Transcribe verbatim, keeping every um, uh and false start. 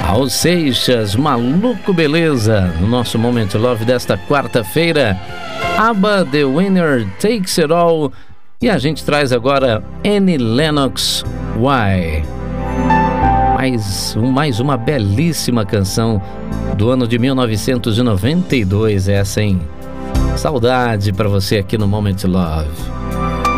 Raul Seixas, Maluco Beleza, no nosso Moment Love desta quarta-feira. ABBA, The Winner Takes It All. E a gente traz agora Annie Lennox, Why. Mais, um, mais uma belíssima canção do ano de mil novecentos e noventa e dois, essa, hein? Saudade pra você aqui no Moment Love.